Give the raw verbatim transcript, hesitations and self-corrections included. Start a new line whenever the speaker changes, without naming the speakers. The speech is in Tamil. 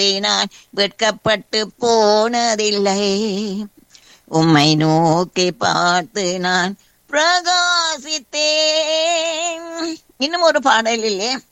நான் வெட்கப்பட்டு போனதில்லை. உம்மை நோக்கி பார்த்து நான் பிரகாசித்தேன். இன்னும் ஒரு பாடல் இல்லையே,